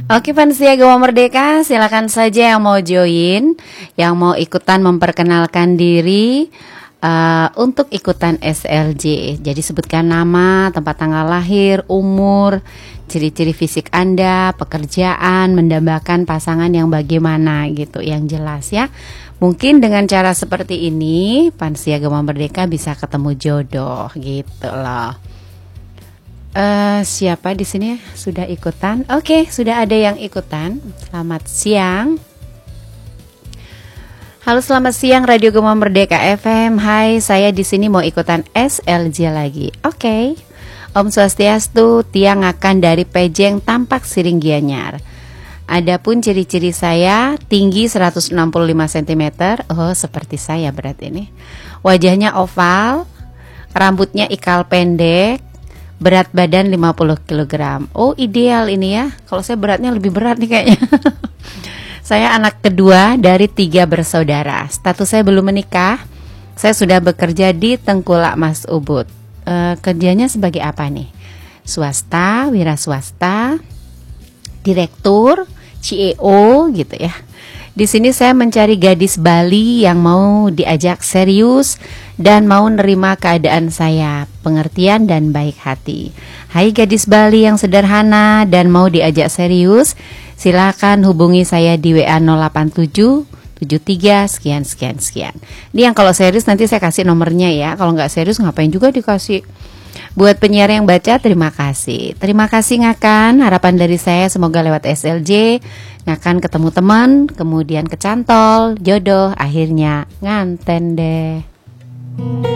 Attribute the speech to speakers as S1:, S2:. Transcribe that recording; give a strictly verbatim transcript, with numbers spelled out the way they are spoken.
S1: Oke, Fansia Gema Merdeka, silakan saja yang mau join, yang mau ikutan memperkenalkan diri uh, untuk ikutan S L J. Jadi sebutkan nama, tempat tanggal lahir, umur, ciri-ciri fisik Anda, pekerjaan, mendambakan pasangan yang bagaimana gitu, yang jelas ya. Mungkin dengan cara seperti ini, Fansia Gema Merdeka bisa ketemu jodoh gitu loh. Uh, siapa di sini sudah ikutan? Oke, okay, sudah ada yang ikutan. Selamat siang. Halo, selamat siang Radio Gema Merdeka F M. Hai, saya di sini mau ikutan S L J lagi. Oke. Okay. Om Swastiastu, Tiang akan dari Pejeng Tampak Siring Gianyar. Adapun ciri-ciri saya, tinggi seratus enam puluh lima sentimeter. Oh, seperti saya berarti ini. Wajahnya oval, rambutnya ikal pendek. Berat badan lima puluh kilogram. Oh, ideal ini ya. Kalau saya beratnya lebih berat nih kayaknya. Saya anak kedua dari tiga bersaudara. Status saya belum menikah. Saya sudah bekerja di Tengkulak Mas Ubud. E, kerjanya sebagai apa nih? Swasta, wira swasta, direktur, C E O gitu ya. Di sini saya mencari gadis Bali yang mau diajak serius dan mau nerima keadaan saya, pengertian dan baik hati. Hai gadis Bali yang sederhana dan mau diajak serius, silakan hubungi saya di W A nol delapan tujuh tujuh tiga sekian sekian sekian. Ini yang kalau serius nanti saya kasih nomornya ya. Kalau nggak serius ngapain juga dikasih. Buat penyiar yang baca, terima kasih. Terima kasih Ngakan. Harapan dari saya semoga lewat S L J Ngakan ketemu teman, kemudian kecantol, jodoh, akhirnya nganten deh.